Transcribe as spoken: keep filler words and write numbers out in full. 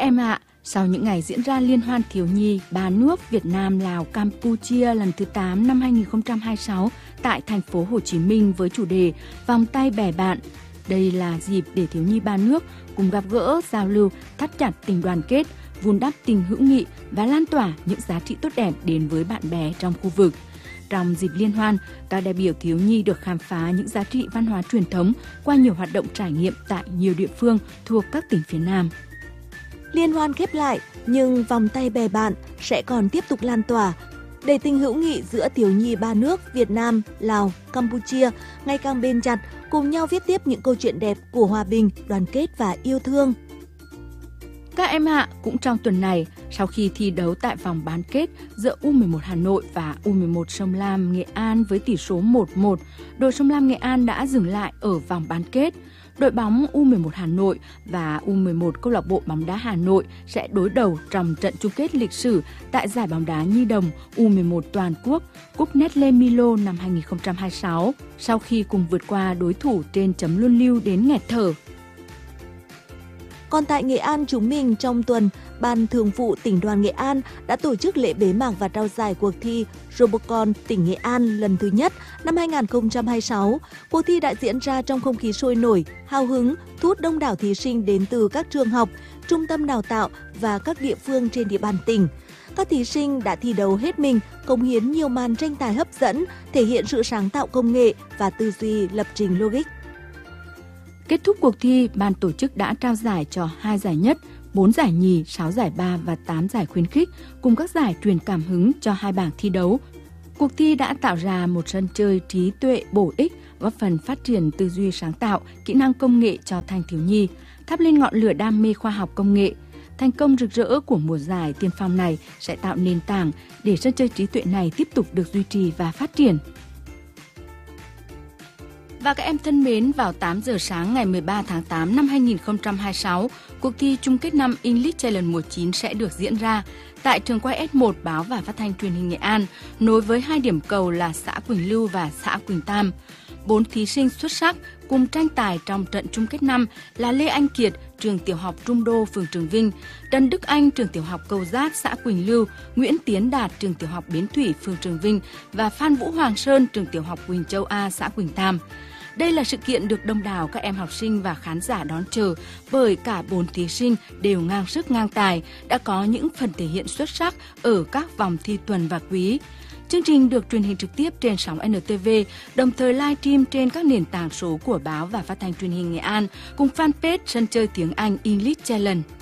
em ạ, à, sau những ngày diễn ra Liên hoan thiếu nhi ba nước Việt Nam, Lào, Campuchia lần thứ tám năm hai nghìn không trăm hai mươi sáu tại thành phố Hồ Chí Minh với chủ đề Vòng tay bè bạn. Đây là dịp để thiếu nhi ba nước cùng gặp gỡ, giao lưu, thắt chặt tình đoàn kết, vun đắp tình hữu nghị và lan tỏa những giá trị tốt đẹp đến với bạn bè trong khu vực. Trong dịp liên hoan, các đại biểu thiếu nhi được khám phá những giá trị văn hóa truyền thống qua nhiều hoạt động trải nghiệm tại nhiều địa phương thuộc các tỉnh phía Nam. Liên hoan khép lại, nhưng vòng tay bè bạn sẽ còn tiếp tục lan tỏa để tình hữu nghị giữa thiếu nhi ba nước Việt Nam, Lào, Campuchia ngày càng bền chặt, cùng nhau viết tiếp những câu chuyện đẹp của hòa bình, đoàn kết và yêu thương. Các em ạ, à, cũng trong tuần này, sau khi thi đấu tại vòng bán kết giữa U mười một Hà Nội và U mười một Sông Lam Nghệ An với tỷ số một một, đội Sông Lam Nghệ An đã dừng lại ở vòng bán kết. Đội bóng U mười một Hà Nội và U mười một Câu lạc bộ bóng đá Hà Nội sẽ đối đầu trong trận chung kết lịch sử tại giải bóng đá nhi đồng U mười một toàn quốc Cúp Nestlé Milo năm hai nghìn không trăm hai mươi sáu, sau khi cùng vượt qua đối thủ trên chấm luân lưu đến nghẹt thở. Còn tại Nghệ An chúng mình, trong tuần, Ban Thường vụ Tỉnh đoàn Nghệ An đã tổ chức lễ bế mạc và trao giải cuộc thi Robocon tỉnh Nghệ An lần thứ nhất năm hai nghìn không trăm hai mươi sáu. Cuộc thi đã diễn ra trong không khí sôi nổi, hào hứng, thu hút đông đảo thí sinh đến từ các trường học, trung tâm đào tạo và các địa phương trên địa bàn tỉnh. Các thí sinh đã thi đấu hết mình, cống hiến nhiều màn tranh tài hấp dẫn, thể hiện sự sáng tạo công nghệ và tư duy lập trình logic. Kết thúc cuộc thi, ban tổ chức đã trao giải cho hai giải nhất, bốn giải nhì, sáu giải ba và tám giải khuyến khích, cùng các giải truyền cảm hứng cho hai bảng thi đấu. Cuộc thi đã tạo ra một sân chơi trí tuệ bổ ích, góp phần phát triển tư duy sáng tạo, kỹ năng công nghệ cho thanh thiếu nhi, thắp lên ngọn lửa đam mê khoa học công nghệ. Thành công rực rỡ của mùa giải tiên phong này sẽ tạo nền tảng để sân chơi trí tuệ này tiếp tục được duy trì và phát triển. Và các em thân mến, vào tám giờ sáng ngày mười ba tháng tám năm hai nghìn không trăm hai mươi sáu, cuộc thi chung kết năm English Challenge mùa chín sẽ được diễn ra tại trường quay ét một Báo và Phát thanh Truyền hình Nghệ An, nối với hai điểm cầu là xã Quỳnh Lưu và xã Quỳnh Tam. Bốn thí sinh xuất sắc cùng tranh tài trong trận chung kết năm là Lê Anh Kiệt, trường tiểu học Trung Đô, phường Trường Vinh, Trần Đức Anh, trường tiểu học Cầu Giác, xã Quỳnh Lưu, Nguyễn Tiến Đạt, trường tiểu học Bến Thủy, phường Trường Vinh và Phan Vũ Hoàng Sơn, trường tiểu học Quỳnh Châu A, xã Quỳnh Tam. Đây là sự kiện được đông đảo các em học sinh và khán giả đón chờ bởi cả bốn thí sinh đều ngang sức ngang tài, đã có những phần thể hiện xuất sắc ở các vòng thi tuần và quý. Chương trình được truyền hình trực tiếp trên sóng en tê vê, đồng thời live stream trên các nền tảng số của Báo và Phát thanh Truyền hình Nghệ An cùng fanpage sân chơi tiếng Anh English Challenge.